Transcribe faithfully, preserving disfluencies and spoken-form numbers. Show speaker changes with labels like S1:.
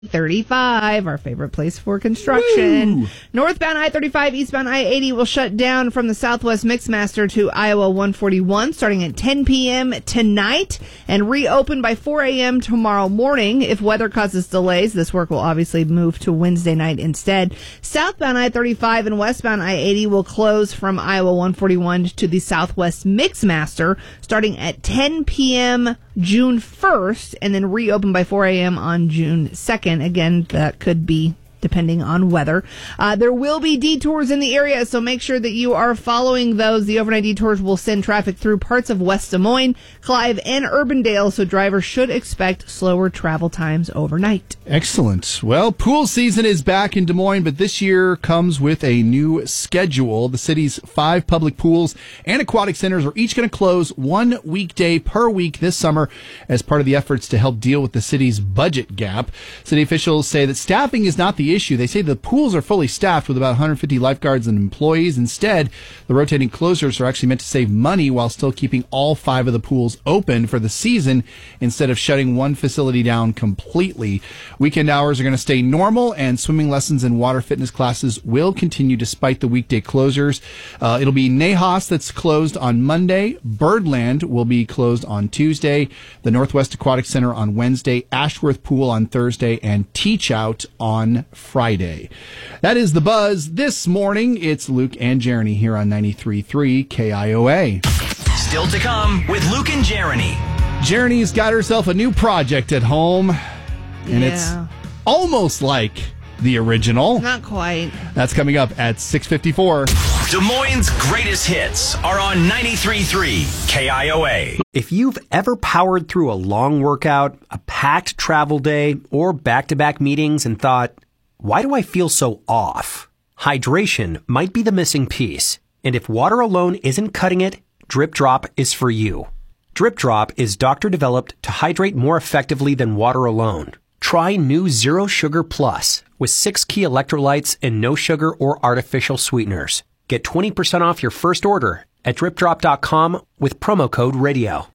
S1: thirty-five, our favorite place for construction.
S2: Woo!
S1: Northbound I thirty-five, eastbound I eighty will shut down from the Southwest Mixmaster to Iowa one forty-one starting at ten p.m. tonight and reopen by four a.m. tomorrow morning. If weather causes delays, this work will obviously move to Wednesday night instead. Southbound I thirty-five and westbound I eighty will close from Iowa one forty-one to the Southwest Mixmaster starting at ten p.m. June first and then reopen by four a.m. on June second. Again, that could be depending on weather. Uh, there will be detours in the area, so make sure that you are following those. The overnight detours will send traffic through parts of West Des Moines, Clive, and Urbandale, so drivers should expect slower travel times overnight.
S2: Excellent. Well, pool season is back in Des Moines, but this year comes with a new schedule. The city's five public pools and aquatic centers are each going to close one weekday per week this summer as part of the efforts to help deal with the city's budget gap. City officials say that staffing is not the issue. They say the pools are fully staffed with about one hundred fifty lifeguards and employees. Instead, the rotating closures are actually meant to save money while still keeping all five of the pools open for the season instead of shutting one facility down completely. Weekend hours are going to stay normal, and swimming lessons and water fitness classes will continue despite the weekday closures. Uh, it'll be Nahas that's closed on Monday. Birdland will be closed on Tuesday. The Northwest Aquatic Center on Wednesday. Ashworth Pool on Thursday, and Teach Out on Friday. That is the buzz this morning. It's Luke and Jeremy here on ninety-three point three K I O A.
S3: Still to come with Luke and Jeremy.
S2: Jeremy's got herself a new project at home, and
S1: yeah.
S2: it's almost like the original.
S1: Not quite.
S2: That's coming up at six fifty-four.
S3: Des Moines' greatest hits are on ninety-three point three K I O A.
S4: If you've ever powered through a long workout, a packed travel day, or back-to-back meetings and thought, why do I feel so off? Hydration might be the missing piece. And if water alone isn't cutting it, Drip Drop is for you. Drip Drop is doctor-developed to hydrate more effectively than water alone. Try new Zero Sugar Plus with six key electrolytes and no sugar or artificial sweeteners. Get twenty percent off your first order at drip drop dot com with promo code radio.